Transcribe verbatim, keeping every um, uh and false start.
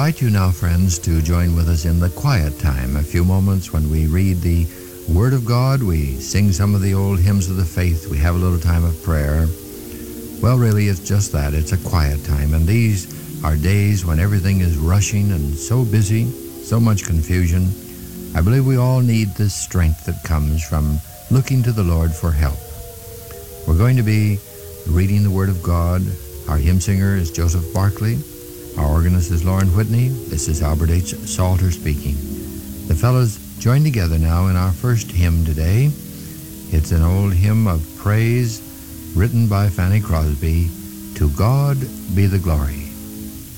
invite you now, friends, to join with us in the quiet time, a few moments when we read the Word of God, we sing some of the old hymns of the faith, we have a little time of prayer. Well, really, it's just that. It's a quiet time, and these are days when everything is rushing and so busy, so much confusion. I believe we all need this strength that comes from looking to the Lord for help. We're going to be reading the Word of God. Our hymn singer is Joseph Barkley. Our organist is Lauren Whitney. This is Albert H. Salter speaking. The fellows join together now in our first hymn today. It's an old hymn of praise written by Fanny Crosby, To God Be the Glory.